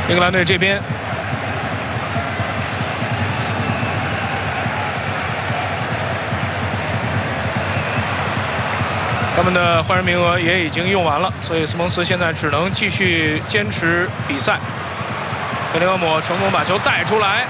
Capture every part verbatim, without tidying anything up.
英格兰队这边，他们的换人名额也已经用完了，所以斯蒙斯现在只能继续坚持比赛。贝林厄姆成功把球带出来。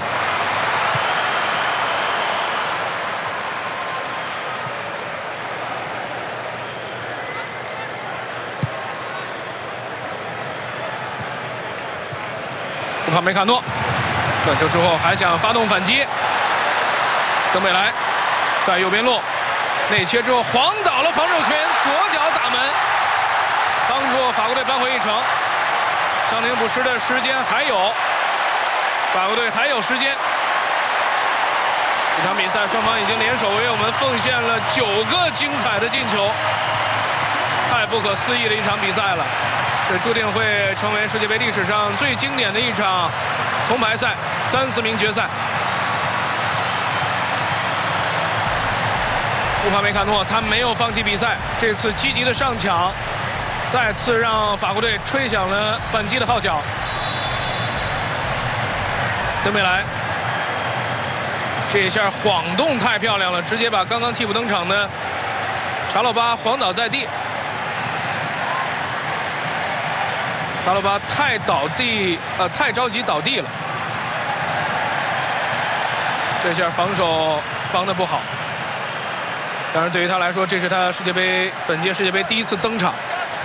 乌帕梅卡诺断球之后还想发动反击，登贝莱在右边路内切之后晃倒了防守群，左脚打门，帮助法国队扳回一城。伤停补时的时间还有，法国队还有时间。这场比赛双方已经联手为我们奉献了九个精彩的进球，太不可思议的一场比赛了。 这注定会成为世界杯历史上最经典的一场铜牌赛，三四名决赛。乌帕梅卡诺他没有放弃比赛，这次积极的上抢，再次让法国队吹响了反击的号角。登贝莱，这一下晃动太漂亮了，直接把刚刚替补登场的查洛巴晃倒在地。 查洛巴太倒地，呃，太着急倒地了。这下防守防得不好。当然，对于他来说，这是他世界杯本届世界杯第一次登场，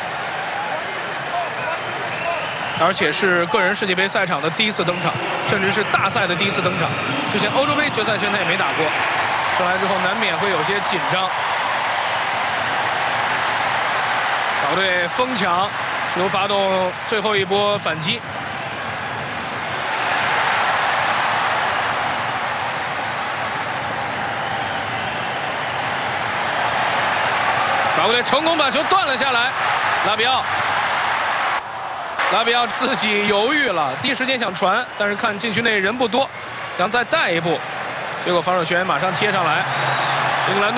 而且是个人世界杯赛场的第一次登场，甚至是大赛的第一次登场。之前欧洲杯决赛圈他也没打过，上来之后难免会有些紧张。法国队疯抢。 试图发动最后一波反击，法国队成功把球断了下来。拉比奥，拉比奥自己犹豫了，第一时间想传，但是看禁区内人不多，想再带一步，结果防守球员马上贴上来，英格兰队。